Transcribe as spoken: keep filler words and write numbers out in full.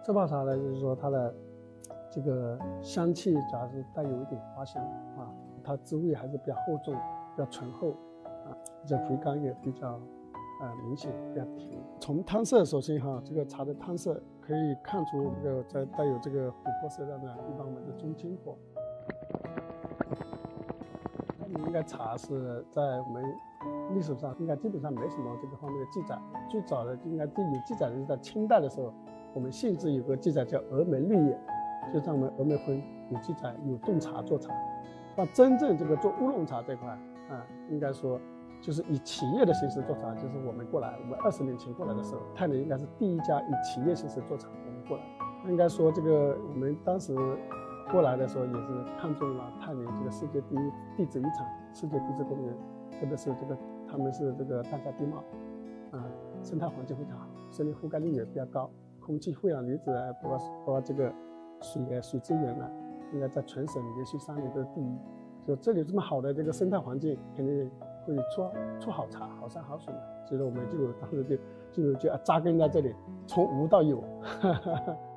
这泡茶呢，就是说它的这个香气主要是带有一点花香啊，它滋味还是比较厚重、比较醇厚啊，这回甘也比较呃明显，比较甜。从汤色，首先哈，这个茶的汤色可以看出这个在带有这个琥珀色调的，一般我们是中金火。应该茶是在我们历史上应该基本上没什么这个方面的记载，最早的应该有记载的是在清代的时候，我们县志有个记载叫峨眉绿叶，就在我们峨眉峰有记载有种茶做茶。但真正这个做乌龙茶这块啊，应该说就是以企业的形式做茶，就是我们过来，我们二十年前过来的时候，太宁应该是第一家以企业形式做茶，我们过来。应该说这个我们当时过来的时候也是看中了太宁这个世界第一地质遗产、世界地质公园，特别是这个他们是这个大夏地貌，啊、呃，生态环境非常好，森林覆盖率也比较高，空气负氧离子啊，包括包括这个水水资源呢，应该在全省连续三年都是第一。就这里这么好的这个生态环境，肯定会出出好茶、好山好水嘛。所以说我们就当时就就就扎根在这里，从无到有。